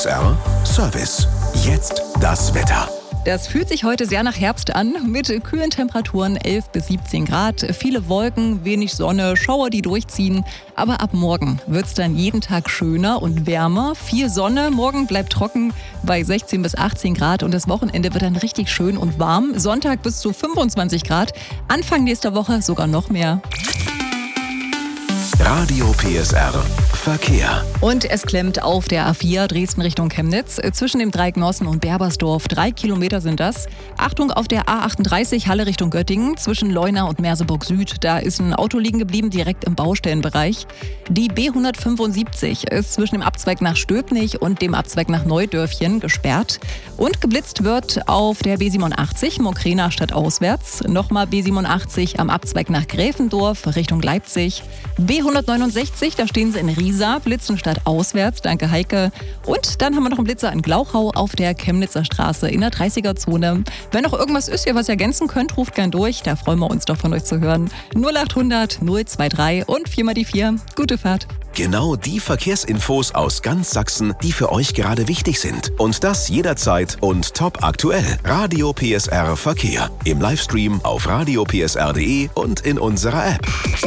PSR Service. Jetzt das Wetter. Das fühlt sich heute sehr nach Herbst an, mit kühlen Temperaturen 11 bis 17 Grad, viele Wolken, wenig Sonne, Schauer, die durchziehen. Aber ab morgen wird es dann jeden Tag schöner und wärmer. Viel Sonne, morgen bleibt trocken bei 16 bis 18 Grad und das Wochenende wird dann richtig schön und warm. Sonntag bis zu 25 Grad, Anfang nächster Woche sogar noch mehr. Radio PSR Verkehr. Und es klemmt auf der A4 Dresden Richtung Chemnitz. Zwischen dem Dreieck Nossen und Berbersdorf 3 Kilometer sind das. Achtung auf der A38 Halle Richtung Göttingen. Zwischen Leuna und Merseburg Süd. Da ist ein Auto liegen geblieben, direkt im Baustellenbereich. Die B175 ist zwischen dem Abzweig nach Stöbnich und dem Abzweig nach Neudörfchen gesperrt. Und geblitzt wird auf der B87 Mokrena stadtauswärts. Nochmal B87 am Abzweig nach Gräfendorf Richtung Leipzig. B169, da stehen sie in Riesa, blitzen stadtauswärts, danke Heike. Und dann haben wir noch einen Blitzer in Glauchau auf der Chemnitzer Straße in der 30er-Zone. Wenn noch irgendwas ist, ihr was ergänzen könnt, ruft gern durch, da freuen wir uns doch von euch zu hören. 0800 023 und 4 mal die 4. Gute Fahrt. Genau die Verkehrsinfos aus ganz Sachsen, die für euch gerade wichtig sind. Und das jederzeit und top aktuell. Radio PSR Verkehr. Im Livestream auf radiopsr.de und in unserer App.